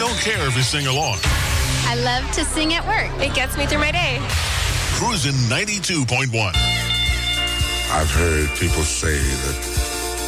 don't care if you sing along. I love to sing at work. It gets me through my day. Cruisin' 92.1. I've heard people say that